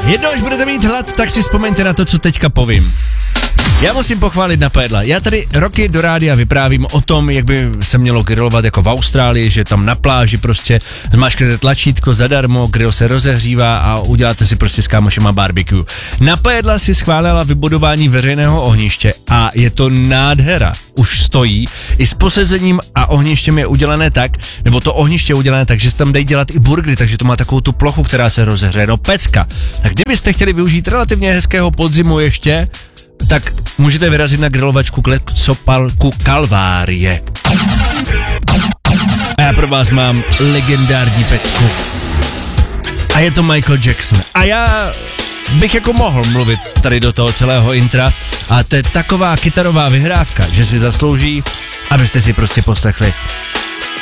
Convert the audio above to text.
Jednou, až budete mít hlad, tak si vzpomeňte na to, co teďka povím. Já musím pochválit Napojedla. Já tady roky do rádia vyprávím o tom, jak by se mělo grilovat jako v Austrálii, že tam na pláži prostě zmáčknete tlačítko zadarmo, grill se rozehřívá a uděláte si prostě s kámošema barbecue. Napojedla si schválila vybudování veřejného ohniště a je to nádhera. Už stojí i s posezením a ohništěm je udělané tak, nebo to ohniště je udělané tak, že se tam dají dělat i burgery, takže to má takovou tu plochu, která se rozehřeje, no pecka. Tak kdybyste chtěli využít relativně hezkého podzimu ještě, tak můžete vyrazit na grilovačku k Lexopalku Kalvárie. A já pro vás mám legendární pecku. A je to Michael Jackson. A já bych jako mohl mluvit tady do toho celého intra. A to je taková kytarová vyhrávka, že si zaslouží, abyste si prostě poslechli